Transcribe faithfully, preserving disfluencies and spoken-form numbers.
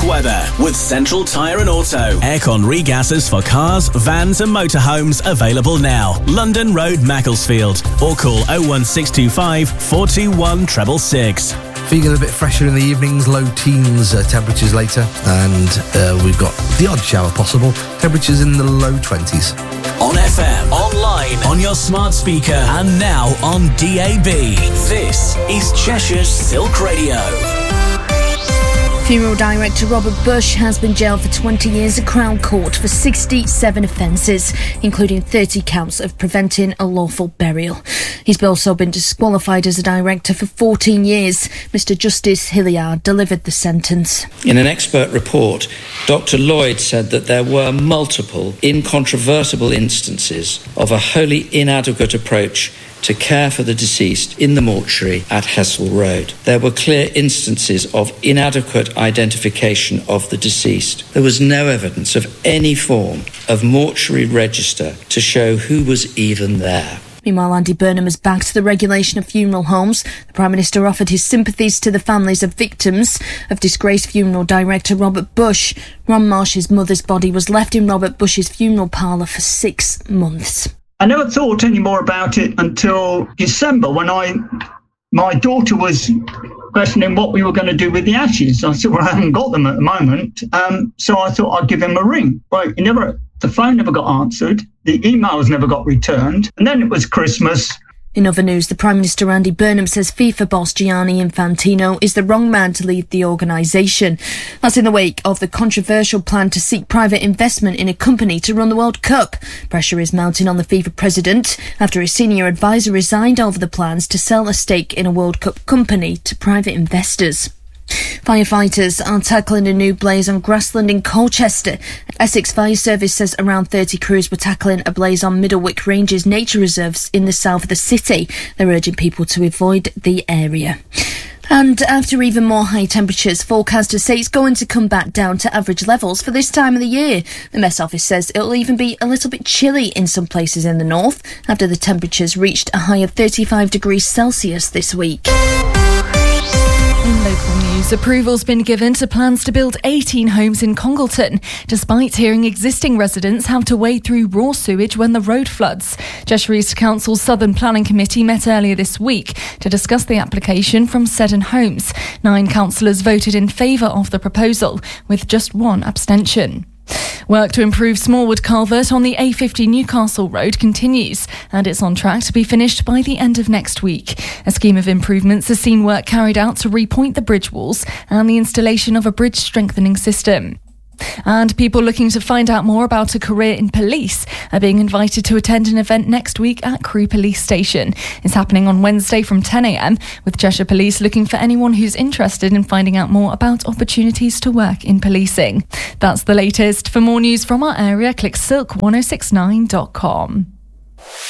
weather with Central Tyre and Auto. Aircon regassers for cars, vans and motorhomes available now. London Road, Macclesfield. Or call oh one six two five, four two one, six six six. Feeling a bit fresher in the evenings, low teens uh, temperatures later, and uh, we've got the odd shower possible. Temperatures in the low twenties. On F M, online, on your smart speaker, and now on D A B. This is Cheshire's Silk Radio. Funeral director Robert Bush has been jailed for twenty years at Crown Court for sixty-seven offences, including thirty counts of preventing a lawful burial. He's also been disqualified as a director for fourteen years. Mister Justice Hilliard delivered the sentence. In an expert report, Doctor Lloyd said that there were multiple incontrovertible instances of a wholly inadequate approach to care for the deceased in the mortuary at Hessel Road. There were clear instances of inadequate identification of the deceased. There was no evidence of any form of mortuary register to show who was even there. Meanwhile, Andy Burnham has backed the regulation of funeral homes. The Prime Minister offered his sympathies to the families of victims of disgraced funeral director Robert Bush. Ron Marsh's mother's body was left in Robert Bush's funeral parlour for six months. I never thought any more about it until December when I, my daughter was questioning what we were going to do with the ashes. I said, well, I haven't got them at the moment. Um, so I thought I'd give him a ring. Well, he never, the phone never got answered. The emails never got returned. And then it was Christmas. In other news, the Prime Minister Andy Burnham says FIFA boss Gianni Infantino is the wrong man to lead the organisation. That's in the wake of the controversial plan to seek private investment in a company to run the World Cup. Pressure is mounting on the FIFA president after his senior advisor resigned over the plans to sell a stake in a World Cup company to private investors. Firefighters are tackling a new blaze on grassland in Colchester. Essex Fire Service says around thirty crews were tackling a blaze on Middlewick Ranges nature reserves in the south of the city. They're urging people to avoid the area. And after even more high temperatures, forecasters say it's going to come back down to average levels for this time of the year. The Met Office says it'll even be a little bit chilly in some places in the north after the temperatures reached a high of thirty-five degrees Celsius this week. In local news, approval's been given to plans to build eighteen homes in Congleton, despite hearing existing residents have to wade through raw sewage when the road floods. Cheshire East Council's Southern Planning Committee met earlier this week to discuss the application from Seddon Homes. Nine councillors voted in favour of the proposal, with just one abstention. Work to improve Smallwood Culvert on the A fifty Newcastle Road continues, and it's on track to be finished by the end of next week. A scheme of improvements has seen work carried out to repoint the bridge walls and the installation of a bridge strengthening system. And people looking to find out more about a career in police are being invited to attend an event next week at Crewe Police Station. It's happening on Wednesday from ten a m, with Cheshire Police looking for anyone who's interested in finding out more about opportunities to work in policing. That's the latest. For more news from our area, click silk ten sixty-nine dot com.